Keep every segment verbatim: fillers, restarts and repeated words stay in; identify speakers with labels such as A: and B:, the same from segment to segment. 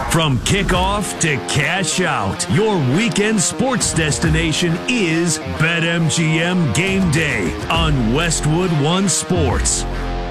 A: From kickoff to cash out, your weekend sports destination is BetMGM Game Day on Westwood One Sports.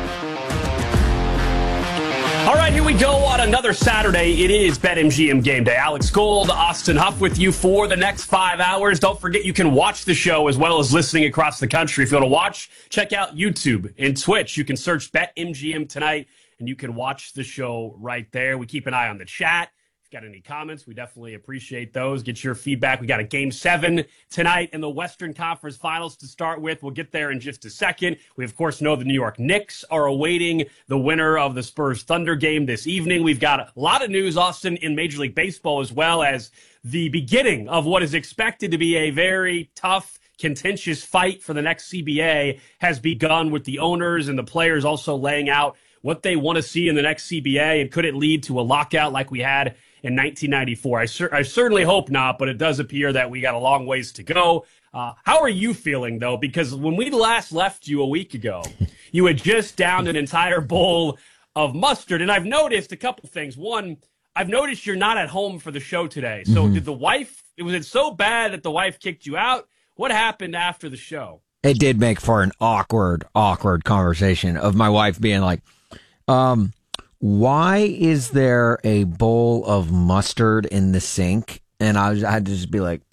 B: All right, here we go on another Saturday. It is BetMGM Game Day. Alex Gold, Austin Huff with you for the next five hours. Don't forget you can watch the show as well as listening across the country. If you want to watch, check out YouTube and Twitch. You can search BetMGM tonight, and you can watch the show right there. We keep an eye on the chat. Got any comments? We definitely appreciate those. Get your feedback. We got a game seven tonight in the Western Conference Finals to start with. We'll get there in just a second. We, of course, know the New York Knicks are awaiting the winner of the Spurs Thunder game this evening. We've got a lot of news, Austin, in Major League Baseball, as well as the beginning of what is expected to be a very tough, contentious fight for the next C B A has begun, with the owners and the players also laying out what they want to see in the next C B A, and could it lead to a lockout like we had in nineteen ninety-four. I, cer- I certainly hope not, but it does appear that we got a long ways to go. Uh, how are you feeling, though? Because when we last left you a week ago, you had just downed an entire bowl of mustard. And I've noticed a couple things. One, I've noticed you're not at home for the show today. So mm-hmm. did the wife, was it so bad that the wife kicked you out? What happened after the show?
C: It did make for an awkward, awkward conversation of my wife being like, um... why is there a bowl of mustard in the sink? And I, was, I had to just be like,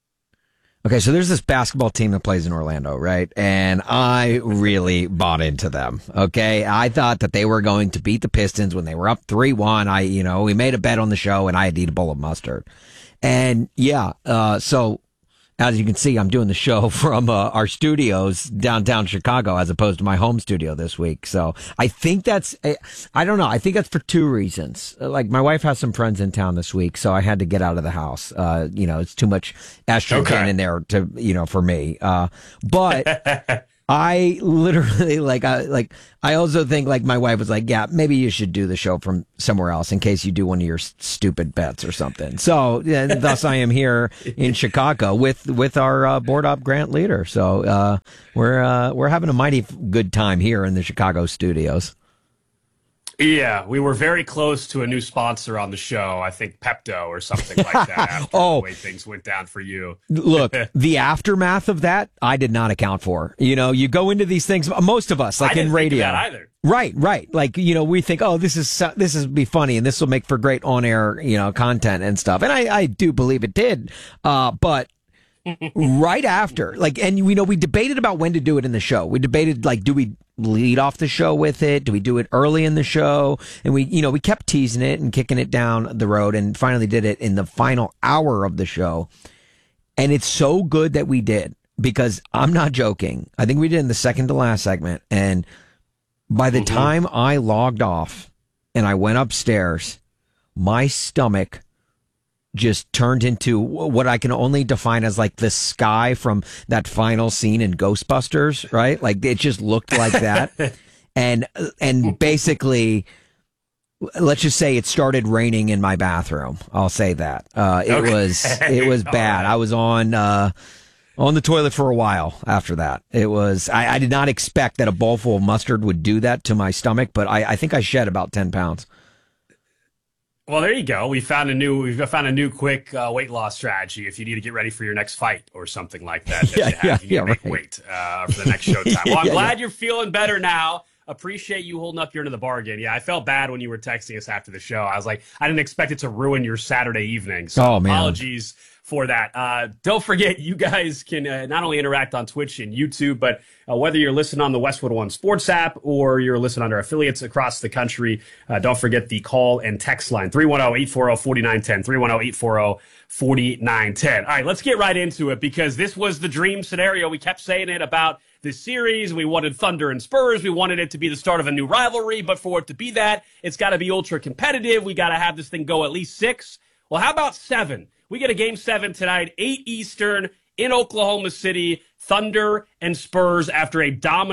C: okay, so there's this basketball team that plays in Orlando, right? And I really bought into them, okay? I thought that they were going to beat the Pistons when they were up three one. I, you know, we made a bet on the show, and I had to eat a bowl of mustard. And, yeah, uh, so as you can see, I'm doing the show from uh, our studios downtown Chicago as opposed to my home studio this week. So I think that's, I don't know. I think that's for two reasons. Like, my wife has some friends in town this week, so I had to get out of the house. Uh, you know, it's too much estrogen okay. in there to, you know, for me. Uh, but I literally, like, I, like, I also think, like, my wife was like, yeah, maybe you should do the show from somewhere else in case you do one of your s- stupid bets or something. So, yeah, thus I am here in Chicago with, with our, uh, board op grant leader. So, uh, we're, uh, we're having a mighty good time here in the Chicago studios.
B: Yeah, we were very close to a new sponsor on the show. I think Pepto or something like that. After oh, the way things went down for you.
C: Look, the aftermath of that, I did not account for. You know, you go into these things. Most of us, like
B: I didn't
C: in radio,
B: think of that either.
C: Right, right. Like, you know, we think, oh, this is this is be funny, and this will make for great on-air, you know, content and stuff. And I, I do believe it did. Uh, but. Right after, like, and we know we debated about when to do it in the show. We debated, like, do we lead off the show with it? Do we do it early in the show? And we, you know, we kept teasing it and kicking it down the road, and finally did it in the final hour of the show. And it's so good that we did, because I'm not joking. I think we did in the second to last segment. And by the mm-hmm. time I logged off and I went upstairs, my stomach just turned into what I can only define as, like, the sky from that final scene in Ghostbusters, right? Like, it just looked like that. and, and basically, let's just say it started raining in my bathroom. I'll say that. Uh, it okay. was, it was bad. Right. I was on, uh, on the toilet for a while after that. It was, I, I did not expect that a bowl full of mustard would do that to my stomach, but I, I think I shed about ten pounds.
B: Well, there you go. We found a new, we've found a new quick uh, weight loss strategy if you need to get ready for your next fight or something like that. that
C: yeah,
B: you have,
C: yeah,
B: you
C: yeah,
B: make
C: right.
B: weight uh, for the next showtime. Well, I'm
C: yeah,
B: glad
C: yeah.
B: you're feeling better now. Appreciate you holding up your end of the bargain. Yeah, I felt bad when you were texting us after the show. I was like, I didn't expect it to ruin your Saturday evening. So
C: oh, man.
B: apologies for that. Uh, don't forget, you guys can uh, not only interact on Twitch and YouTube, but uh, whether you're listening on the Westwood One Sports app or you're listening on our affiliates across the country, uh, don't forget the call and text line, three one zero, eight four zero, four nine one zero, three one zero, eight four zero, four nine one zero. All right, let's get right into it, because this was the dream scenario. We kept saying it about this series. We wanted Thunder and Spurs. We wanted it to be the start of a new rivalry, but for it to be that, it's got to be ultra competitive. We got to have this thing go at least six. Well, how about seven? We get a game seven tonight, eight Eastern in Oklahoma City, Thunder and Spurs after a dominant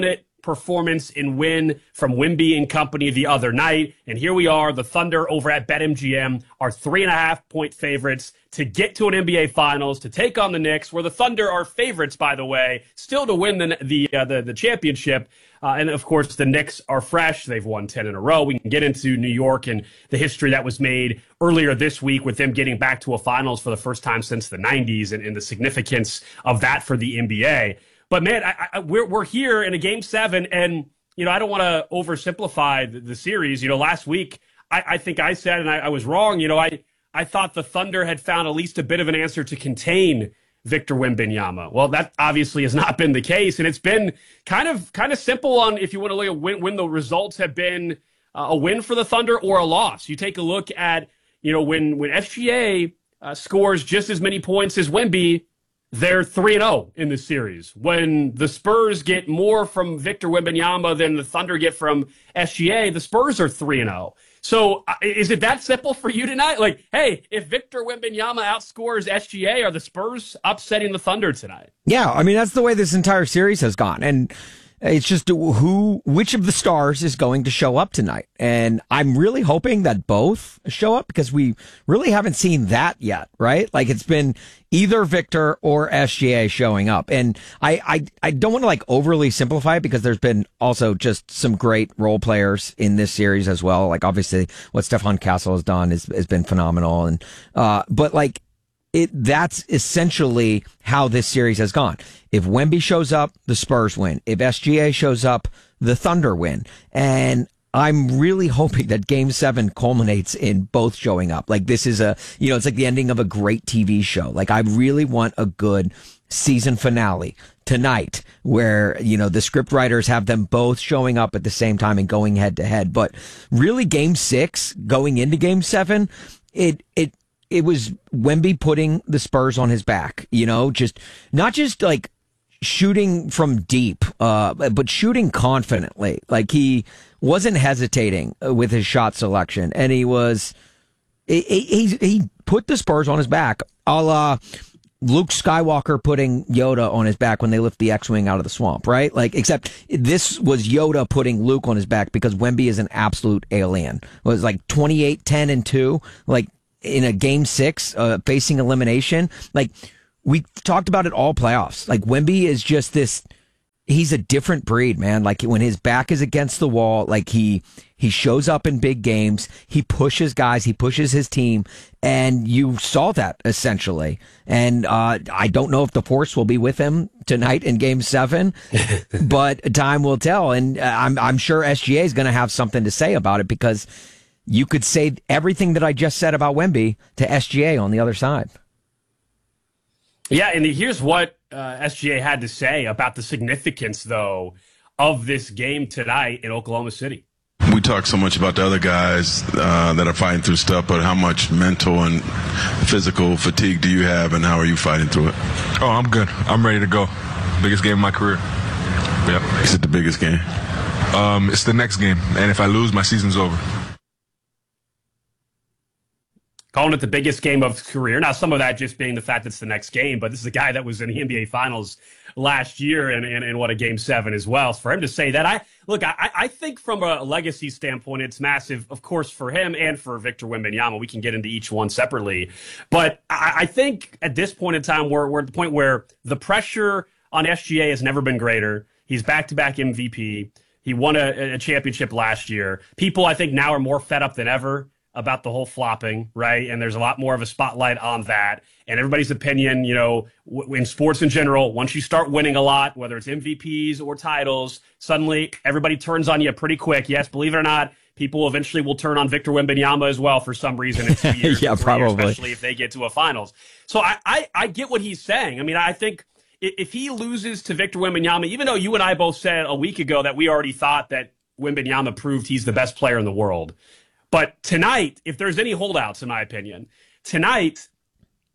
B: performance and win from Wemby and company the other night. And here we are, the Thunder over at BetMGM are three and a half point favorites to get to an N B A Finals, to take on the Knicks, where the Thunder are favorites, by the way, still to win the the uh, the, the championship. Uh, and, of course, the Knicks are fresh. They've won ten in a row. We can get into New York and the history that was made earlier this week with them getting back to a Finals for the first time since the nineties and, and the significance of that for the N B A. But, man, I, I, we're, we're here in a Game seven, and, you know, I don't want to oversimplify the, the series. You know, last week, I, I think I said, and I, I was wrong, you know, I, I thought the Thunder had found at least a bit of an answer to contain Victor Wembanyama. Well, that obviously has not been the case, and it's been kind of kind of simple on if you want to look at when, when the results have been uh, a win for the Thunder or a loss. You take a look at, you know, when, when S G A uh, scores just as many points as Wemby, they're three and oh in this series. When the Spurs get more from Victor Wembanyama than the Thunder get from S G A, the Spurs are three and oh. So uh, is it that simple for you tonight? Like, hey, if Victor Wembanyama outscores S G A, are the Spurs upsetting the Thunder tonight?
C: Yeah, I mean, that's the way this entire series has gone. And it's just who, which of the stars is going to show up tonight. And I'm really hoping that both show up because we really haven't seen that yet, right? Like it's been either Victor or S G A showing up. And I, I, I don't want to like overly simplify it because there's been also just some great role players in this series as well. Like obviously what Stephon Castle has done is, has been phenomenal. And, uh, but like, It, that's essentially how this series has gone. If Wemby shows up, the Spurs win. If S G A shows up, the Thunder win. And I'm really hoping that Game seven culminates in both showing up. Like this is a, you know, it's like the ending of a great T V show. Like I really want a good season finale tonight where, you know, the script writers have them both showing up at the same time and going head to head. But really Game six going into Game seven, it, it, It was Wemby putting the Spurs on his back, you know, just not just like shooting from deep, uh, but shooting confidently. Like he wasn't hesitating with his shot selection, and he was he he, he put the Spurs on his back, a la Luke Skywalker putting Yoda on his back when they lift the X-wing out of the swamp, right? Like, except this was Yoda putting Luke on his back because Wemby is an absolute alien. It was like twenty-eight, ten, and two, like. In a game six, uh, facing elimination. Like we talked about it all playoffs. Like Wemby is just this, he's a different breed, man. Like when his back is against the wall, like he, he shows up in big games. He pushes guys. He pushes his team. And you saw that essentially. And, uh, I don't know if the force will be with him tonight in game seven, but time will tell. And uh, I'm, I'm sure S G A is going to have something to say about it because you could say everything that I just said about Wemby to S G A on the other side.
B: Yeah, and here's what uh, S G A had to say about the significance, though, of this game tonight in Oklahoma City.
D: We talk so much about the other guys uh, that are fighting through stuff, but how much mental and physical fatigue do you have, and how are you fighting through it?
E: Oh, I'm good. I'm ready to go. Biggest game of my career. Yep.
D: Is it the biggest game?
E: Um, it's the next game, and if I lose, my season's over.
B: Calling it the biggest game of his career. Now, some of that just being the fact that it's the next game, but this is a guy that was in the N B A Finals last year and, and, and what a game seven as well. So for him to say that, I look, I, I think from a legacy standpoint, it's massive, of course, for him and for Victor Wembanyama. We can get into each one separately. But I, I think at this point in time, we're, we're at the point where the pressure on S G A has never been greater. He's back-to-back M V P. He won a, a championship last year. People, I think, now are more fed up than ever about the whole flopping, right? And there's a lot more of a spotlight on that. And everybody's opinion, you know, w- in sports in general, once you start winning a lot, whether it's M V Ps or titles, suddenly everybody turns on you pretty quick. Yes, believe it or not, people eventually will turn on Victor Wembanyama as well for some reason in two years,
C: yeah, probably,
B: years, especially if they get to a finals. So I, I, I get what he's saying. I mean, I think if he loses to Victor Wembanyama, even though you and I both said a week ago that we already thought that Wembanyama proved he's the best player in the world, but tonight, if there's any holdouts, in my opinion, tonight,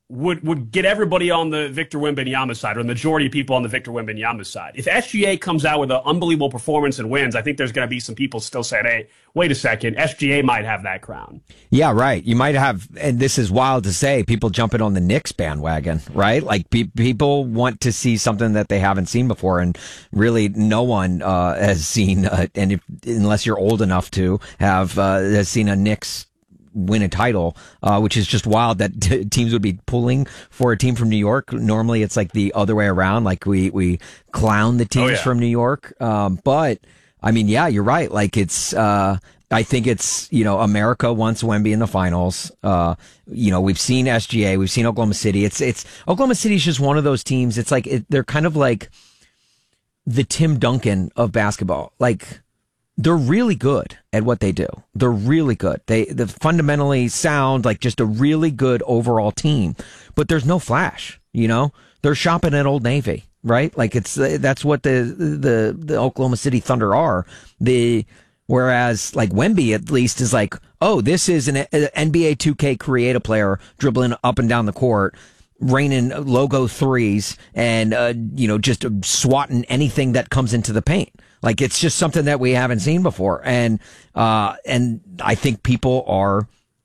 B: would would get everybody on the Victor Wembanyama side, or the majority of people on the Victor Wembanyama side. If S G A comes out with an unbelievable performance and wins, I think there's going to be some people still saying, hey, wait a second, S G A might have that crown.
C: Yeah, right. You might have, and this is wild to say, people jumping on the Knicks bandwagon, right? Like pe- people want to see something that they haven't seen before, and really no one uh, has seen, uh, and if, unless you're old enough to have, uh, has seen a Knicks win a title, uh, which is just wild that t- teams would be pulling for a team from New York. Normally it's like the other way around. Like we, we clown the teams oh, yeah. from New York. Um, but I mean, yeah, you're right. Like it's, uh, I think it's, you know, America wants Wemby in the finals. Uh, you know, we've seen S G A, we've seen Oklahoma City. It's, it's, Oklahoma City is just one of those teams. It's like, it, they're kind of like the Tim Duncan of basketball. Like, they're really good at what they do. They're really good. They, they fundamentally sound like just a really good overall team, but there's no flash, you know? They're shopping at Old Navy, right? Like it's, that's what the, the, the Oklahoma City Thunder are. The, whereas like Wemby at least is like, oh, this is an N B A two K creative player dribbling up and down the court, raining logo threes and, uh, you know, just swatting anything that comes into the paint. Like it's just something that we haven't seen before. And, uh, and I think people are,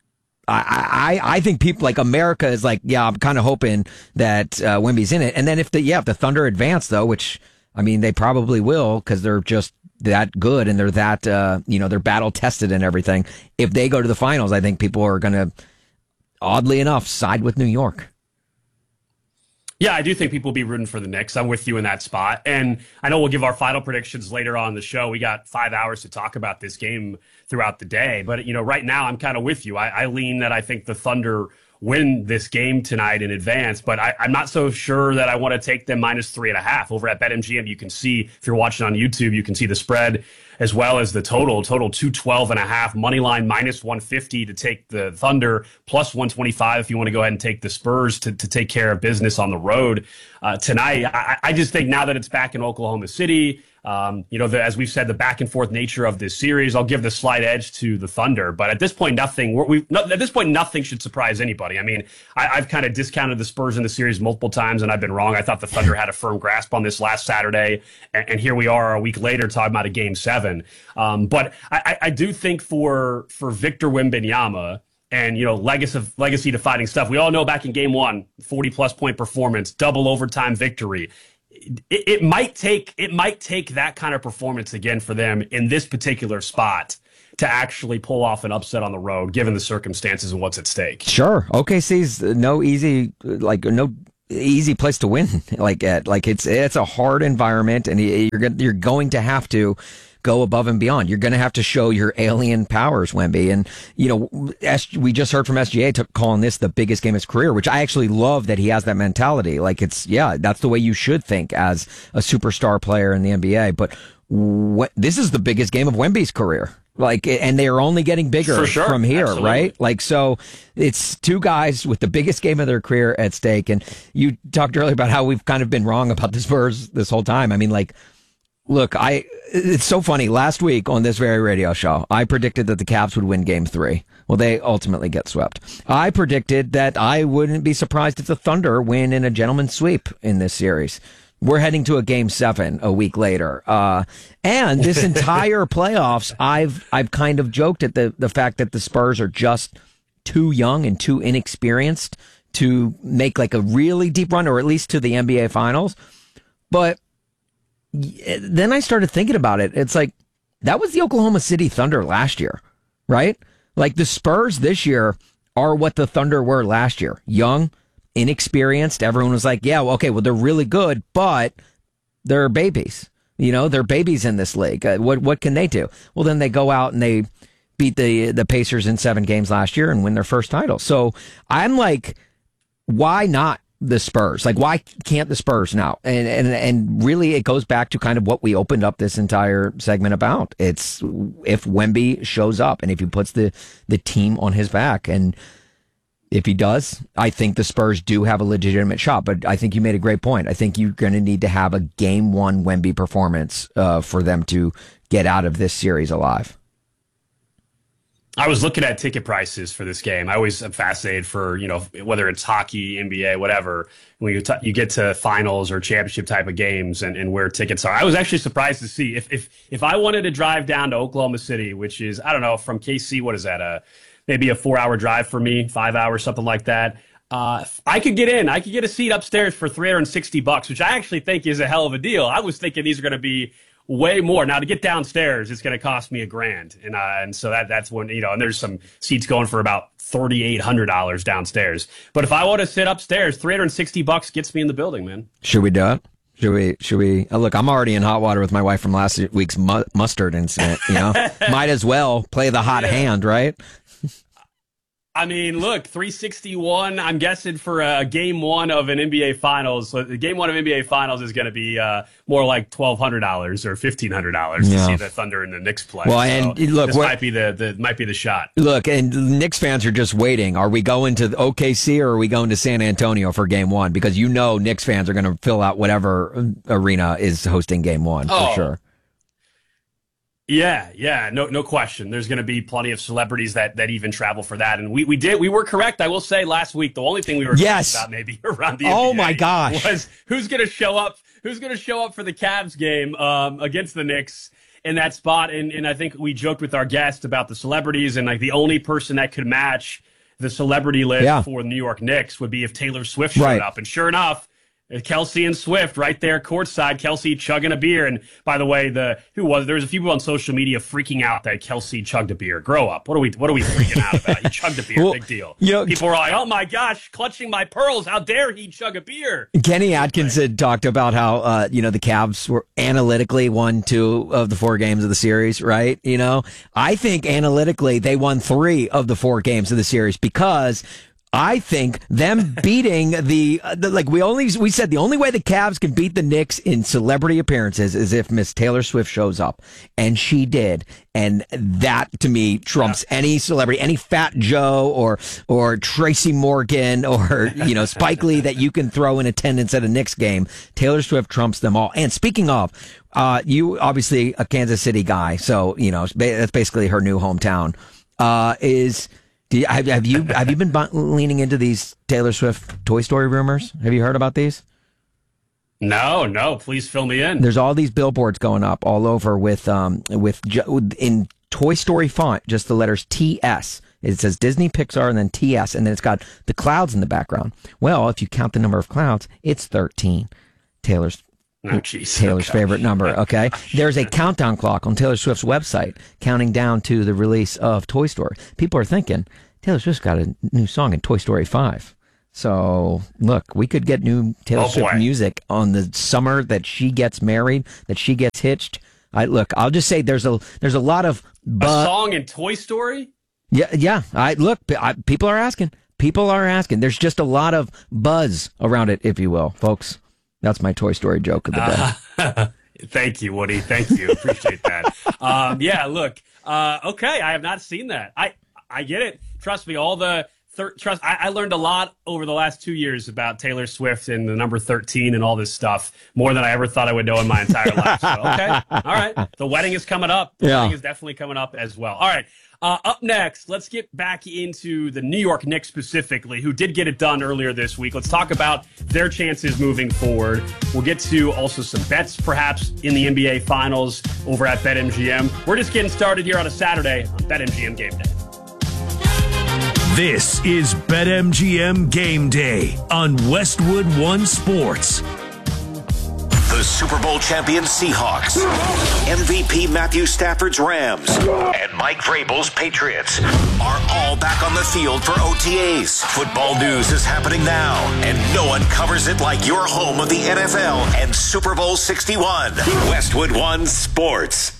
C: I, I, I think people like America is like, yeah, I'm kind of hoping that, uh, Wemby's in it. And then if the, yeah, if the Thunder advance though, which I mean, they probably will because they're just that good and they're that, uh, you know, they're battle tested and everything. If they go to the finals, I think people are going to, oddly enough, side with New York.
B: Yeah, I do think people will be rooting for the Knicks. I'm with you in that spot. And I know we'll give our final predictions later on in the show. We got five hours to talk about this game throughout the day. But, you know, right now I'm kind of with you. I, I lean that I think the Thunder win this game tonight in advance, but I, I'm not so sure that I want to take them minus three and a half. Over at BetMGM, you can see, if you're watching on YouTube, you can see the spread as well as the total. Total two twelve and a half. Money line minus one fifty to take the Thunder, plus one twenty-five if you want to go ahead and take the Spurs to, to take care of business on the road uh, tonight. I, I just think now that it's back in Oklahoma City, Um, you know, the, as we've said, the back and forth nature of this series, I'll give the slight edge to the Thunder. But at this point, nothing. We're, we no, at this point, nothing should surprise anybody. I mean, I, I've kind of discounted the Spurs in the series multiple times, and I've been wrong. I thought the Thunder had a firm grasp on this last Saturday, and, and here we are a week later talking about a game seven. Um, but I, I do think for for Victor Wembanyama, and, you know, legacy, legacy defining stuff. We all know back in game one, forty plus point performance, double overtime victory. It, it might take it might take that kind of performance again for them in this particular spot to actually pull off an upset on the road, given the circumstances and what's at stake.
C: Sure, O K C's no easy like no easy place to win. Like at like it's it's a hard environment, and you're you're going to have to go above and beyond. You're going to have to show your alien powers, Wemby. And, you know, S- we just heard from S G A t- calling this the biggest game of his career, which I actually love that he has that mentality. Like it's, yeah, that's the way you should think as a superstar player in the N B A. But what, this is the biggest game of Wemby's career. Like, and they are only getting bigger
B: sure.
C: from here,
B: Absolutely.
C: right? Like, so it's two guys with the biggest game of their career at stake. And you talked earlier about how we've kind of been wrong about the Spurs this whole time. I mean, like, look, I, it's so funny. Last week on this very radio show, I predicted that the Cavs would win game three. Well, they ultimately get swept. I predicted that I wouldn't be surprised if the Thunder win in a gentleman's sweep in this series. We're heading to a game seven a week later. Uh, and this entire playoffs, I've, I've kind of joked at the, the fact that the Spurs are just too young and too inexperienced to make like a really deep run, or at least to the N B A finals. But then I started thinking about it. It's like, that was the Oklahoma City Thunder last year, right? Like the Spurs this year are what the Thunder were last year. Young, inexperienced. Everyone was like, yeah, well, okay, well, they're really good, but they're babies. You know, they're babies in this league. Uh, what what can they do? Well, then they go out and they beat the the Pacers in seven games last year and win their first title. So I'm like, why not the Spurs? Like, why can't the Spurs now? And, and and really, it goes back to kind of what we opened up this entire segment about. It's if Wemby shows up and if he puts the, the team on his back. And if he does, I think the Spurs do have a legitimate shot. But I think you made a great point. I think you're going to need to have a game one Wemby performance uh, for them to get out of this series alive.
B: I was looking at ticket prices for this game. I always am fascinated for, you know, whether it's hockey, N B A, whatever, when you t- you get to finals or championship type of games and, and where tickets are. I was actually surprised to see if, if, if I wanted to drive down to Oklahoma City, which is, I don't know, from K C, what is that? Uh, maybe a four hour drive for me, five hours, something like that. Uh, I could get in. I could get a seat upstairs for three hundred sixty bucks, which I actually think is a hell of a deal. I was thinking these are going to be way more. Now to get downstairs, it's going to cost me a grand, and uh, and so that that's when, you know. And there's some seats going for about thirty-eight hundred dollars downstairs. But if I want to sit upstairs, three hundred sixty bucks gets me in the building, man.
C: Should we do it? Should we? Should we? Uh, look, I'm already in hot water with my wife from last week's mu- mustard incident. You know, might as well play the hot yeah. hand, right?
B: I mean, look, three sixty-one, I'm guessing for a game one of an N B A Finals. So the game one of N B A Finals is going to be uh, more like twelve hundred dollars or fifteen hundred dollars yeah. to see the Thunder and the Knicks play.
C: Well,
B: so
C: and look,
B: this might be the, the might be the shot.
C: Look, and Knicks fans are just waiting. Are we going to O K C or are we going to San Antonio for game one? Because you know Knicks fans are going to fill out whatever arena is hosting game one
B: oh.
C: for sure.
B: Yeah, yeah, no, no question. There's going to be plenty of celebrities that, that even travel for that, and we, we did we were correct. I will say last week the only thing we were
C: yes.
B: about maybe around the
C: oh
B: N B A
C: my gosh
B: was who's going to show up who's going to show up for the Cavs game um, against the Knicks in that spot, and and I think we joked with our guest about the celebrities, and like the only person that could match the celebrity list
C: yeah.
B: for the New York Knicks would be if Taylor Swift showed
C: right.
B: up, and sure enough. Kelsey and Swift right there courtside. Kelsey chugging a beer. And by the way, the who was there was a few people on social media freaking out that Kelsey chugged a beer. Grow up. What are we what are we freaking out about? He chugged a beer.
C: Well,
B: big deal.
C: You know,
B: people were like, oh my gosh, clutching my pearls. How dare he chug a beer?
C: Kenny Atkinson talked about how uh, you know, the Cavs were analytically won two of the four games of the series, right? You know, I think analytically they won three of the four games of the series because I think them beating the, uh, the like we only we said the only way the Cavs can beat the Knicks in celebrity appearances is if Miss Taylor Swift shows up, and she did, and that to me trumps yeah. any celebrity, any Fat Joe or or Tracy Morgan or you know Spike Lee that you can throw in attendance at a Knicks game. Taylor Swift trumps them all. And speaking of, uh, you obviously a Kansas City guy, so you know that's basically her new hometown. Uh, is Do you, have, have you have you been leaning into these Taylor Swift Toy Story rumors? Have you heard about these?
B: No, no. Please fill me in.
C: There's all these billboards going up all over with um with in Toy Story font, just the letters T S. It says Disney, Pixar, and then T S, and then it's got the clouds in the background. Well, if you count the number of clouds, it's thirteen. Taylor's
B: Oh, geez.
C: Taylor's
B: okay.
C: favorite number, okay? There's a countdown clock on Taylor Swift's website counting down to the release of Toy Story. People are thinking, Taylor Swift's got a new song in Toy Story five. So, look, we could get new Taylor
B: oh,
C: Swift
B: boy.
C: music on the summer that she gets married, that she gets hitched. I Look, I'll just say there's a there's a lot of... Bu-
B: a song in Toy Story?
C: Yeah, yeah. I Look, I, people are asking. People are asking. There's just a lot of buzz around it, if you will, folks. That's my Toy Story joke of the day.
B: Uh, thank you, Woody. Thank you. Appreciate that. Um, yeah, look. Uh, okay, I have not seen that. I I get it. Trust me. All the thir- trust. I, I learned a lot over the last two years about Taylor Swift and the number thirteen and all this stuff. More than I ever thought I would know in my entire life. So, okay, all right. The wedding is coming up. The
C: yeah.
B: wedding is definitely coming up as well. All right. Uh, up next, let's get back into the New York Knicks specifically, who did get it done earlier this week. Let's talk about their chances moving forward. We'll get to also some bets, perhaps, in the N B A Finals over at BetMGM. We're just getting started here on a Saturday on BetMGM Game Day.
A: This is BetMGM Game Day on Westwood One Sports.
F: The Super Bowl champion Seahawks, M V P Matthew Stafford's Rams, and Mike Vrabel's Patriots are all back on the field for O T As. Football news is happening now, and no one covers it like your home of the N F L and Super Bowl sixty-one. Westwood One Sports.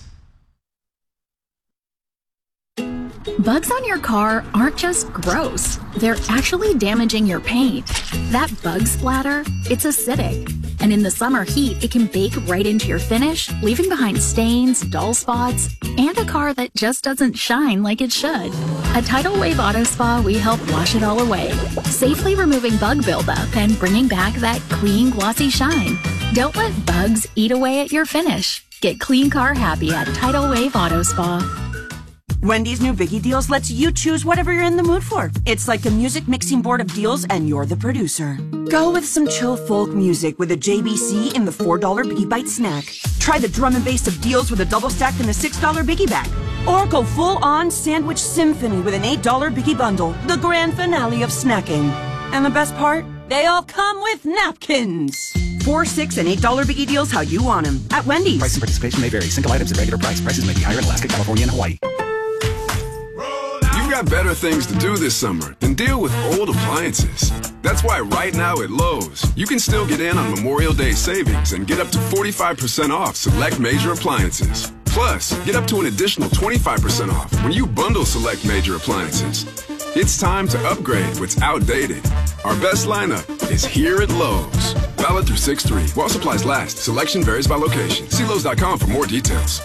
G: Bugs on your car aren't just gross. They're actually damaging your paint. That bug splatter, it's acidic. And in the summer heat, it can bake right into your finish, leaving behind stains, dull spots, and a car that just doesn't shine like it should. At Tidal Wave Auto Spa, we help wash it all away, safely removing bug buildup and bringing back that clean, glossy shine. Don't let bugs eat away at your finish. Get clean car happy at Tidal Wave Auto Spa.
H: Wendy's new Biggie Deals lets you choose whatever you're in the mood for. It's like a music mixing board of deals, and you're the producer. Go with some chill folk music with a J B C in the four dollar Biggie Bite snack. Try the drum and bass of deals with a double stack in the six dollar Biggie Bag. Or go full-on sandwich symphony with an eight dollar Biggie Bundle, the grand finale of snacking. And the best part? They all come with napkins. Four, six, and eight dollar Biggie Deals how you want them at Wendy's.
I: Price and participation may vary. Single items at regular price. Prices may be higher in Alaska, California, and Hawaii.
J: You've got better things to do this summer than deal with old appliances. That's why right now at Lowe's, you can still get in on Memorial Day savings and get up to forty-five percent off select major appliances. Plus, get up to an additional twenty-five percent off when you bundle select major appliances. It's time to upgrade what's outdated. Our best lineup is here at Lowe's. Valid through six three. While supplies last. Selection varies by location. See Lowe's dot com for more details.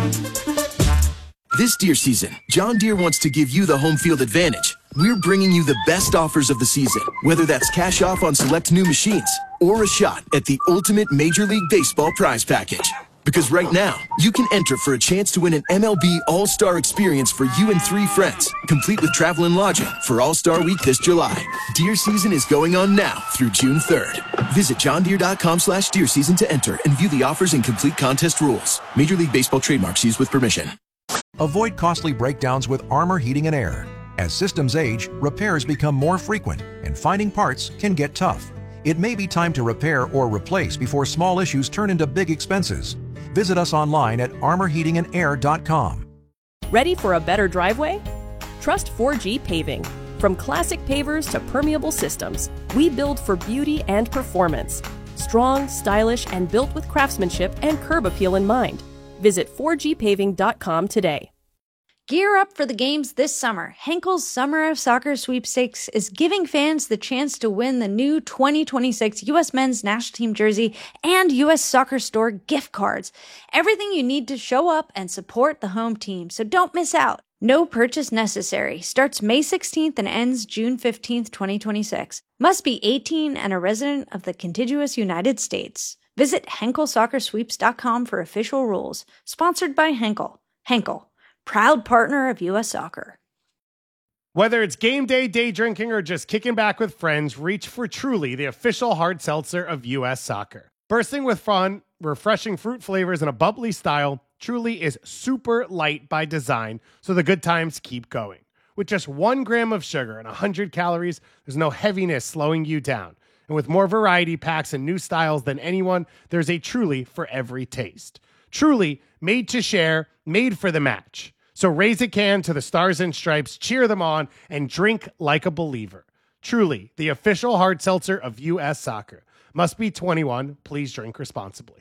K: This deer season, John Deere wants to give you the home field advantage. We're bringing you the best offers of the season, whether that's cash off on select new machines or a shot at the ultimate Major League Baseball prize package. Because right now, you can enter for a chance to win an M L B All-Star experience for you and three friends, complete with travel and lodging for All-Star Week this July. Deer season is going on now through June third. Visit john deere dot com slash deer season to enter and view the offers and complete contest rules. Major League Baseball trademarks used with permission.
L: Avoid costly breakdowns with Armor Heating and Air. As systems age, repairs become more frequent, and finding parts can get tough. It may be time to repair or replace before small issues turn into big expenses. Visit us online at armor heating and air dot com.
M: Ready for a better driveway? Trust four G Paving. From classic pavers to permeable systems, we build for beauty and performance. Strong, stylish, and built with craftsmanship and curb appeal in mind. Visit four G paving dot com today.
N: Gear up for the games this summer. Henkel's Summer of Soccer Sweepstakes is giving fans the chance to win the new twenty twenty-six U S Men's National Team jersey and U S Soccer Store gift cards. Everything you need to show up and support the home team, so don't miss out. No purchase necessary. Starts May sixteenth and ends June fifteenth, twenty twenty-six. Must be eighteen and a resident of the contiguous United States. Visit henkel soccer sweeps dot com for official rules. Sponsored by Henkel. Henkel, proud partner of U S Soccer.
O: Whether it's game day, day drinking, or just kicking back with friends, reach for Truly, the official hard seltzer of U S Soccer. Bursting with fun, refreshing fruit flavors, and a bubbly style, Truly is super light by design, so the good times keep going. With just one gram of sugar and one hundred calories, there's no heaviness slowing you down. And with more variety packs and new styles than anyone, there's a Truly for every taste. Truly, made to share, made for the match. So raise a can to the Stars and Stripes, cheer them on, and drink like a believer. Truly, the official hard seltzer of U S Soccer. Must be twenty-one. Please drink responsibly.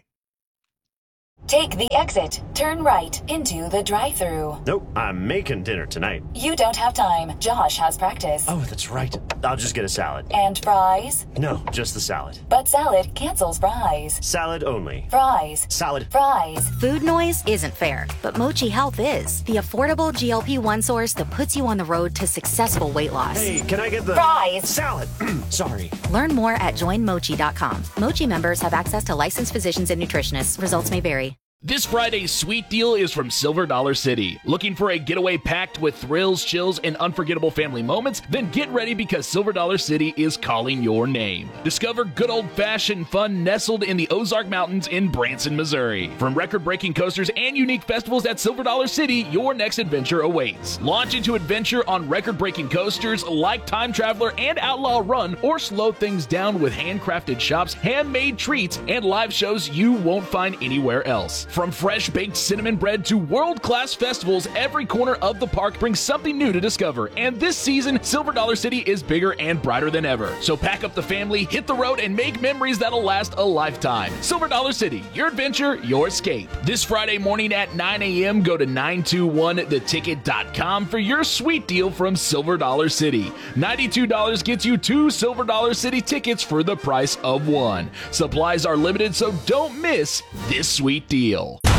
P: Take the exit, turn right into the drive-thru.
Q: Nope, I'm making dinner tonight.
P: You don't have time. Josh has practice.
Q: Oh, that's right. I'll just get a salad.
P: And fries?
Q: No, just the salad.
P: But salad cancels fries.
Q: Salad only.
P: Fries.
Q: Salad.
P: Fries.
R: Food noise isn't fair, but Mochi Health is. The affordable G L P one source that puts you on the road to successful weight loss.
Q: Hey, can I get the...
P: Fries.
Q: Salad. Sorry.
R: Learn more at join mochi dot com. Mochi members have access to licensed physicians and nutritionists. Results may vary.
S: This Friday's sweet deal is from Silver Dollar City. Looking for a getaway packed with thrills, chills, and unforgettable family moments? Then get ready because Silver Dollar City is calling your name. Discover good old-fashioned fun nestled in the Ozark Mountains in Branson, Missouri. From record-breaking coasters and unique festivals at Silver Dollar City, your next adventure awaits. Launch into adventure on record-breaking coasters like Time Traveler and Outlaw Run, or slow things down with handcrafted shops, handmade treats, and live shows you won't find anywhere else. From fresh-baked cinnamon bread to world-class festivals, every corner of the park brings something new to discover. And this season, Silver Dollar City is bigger and brighter than ever. So pack up the family, hit the road, and make memories that'll last a lifetime. Silver Dollar City, your adventure, your escape. This Friday morning at nine a.m., go to nine two one the ticket dot com for your sweet deal from Silver Dollar City. ninety-two dollars gets you two Silver Dollar City tickets for the price of one. Supplies are limited, so don't miss this sweet deal.